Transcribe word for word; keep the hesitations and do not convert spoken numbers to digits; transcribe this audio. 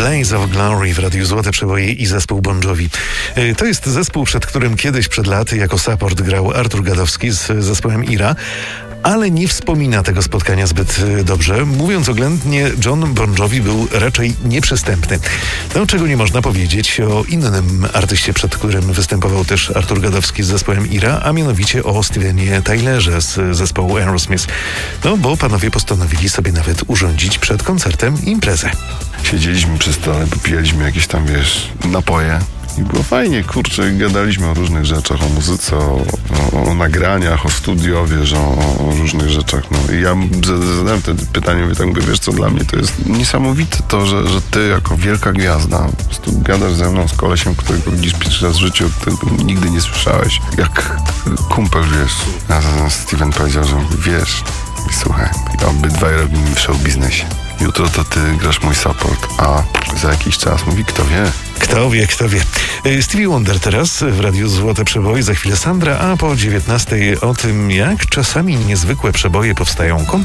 Blaze of Glory w Radiu Złote Przeboje i zespół Bon Jovi. To jest zespół, przed którym kiedyś przed laty jako support grał Artur Gadowski z zespołem Ira, ale nie wspomina tego spotkania zbyt dobrze. Mówiąc oględnie, John Bon Jovi był raczej nieprzystępny. No, czego nie można powiedzieć o innym artyście, przed którym występował też Artur Gadowski z zespołem Ira, a mianowicie o Stevenie Tylerze z zespołu Aerosmith. No, bo panowie postanowili sobie nawet urządzić przed koncertem imprezę. Siedzieliśmy przy stole, popijaliśmy jakieś tam, wiesz, napoje. I było fajnie, kurczę, gadaliśmy o różnych rzeczach, o muzyce, o, o, o nagraniach, o studio, wiesz, o, o różnych rzeczach. No. I ja zadałem to pytanie, mówię, tak mówię, wiesz co, dla mnie to jest niesamowite to, że, że ty jako wielka gwiazda po prostu gadasz ze mną, z kolesiem, którego widzisz pierwszy raz w życiu, którego nigdy nie słyszałeś. Jak kumpel, wiesz. A Steven powiedział, że wiesz, słuchaj, obydwaj robimy w show biznesie. Jutro to ty grasz mój support, a za jakiś czas mówi, kto wie. Kto wie, kto wie. Stevie Wonder teraz w Radiu Złote Przeboje, za chwilę Sandra, a po dziewiętnastej o tym, jak czasami niezwykłe przeboje powstają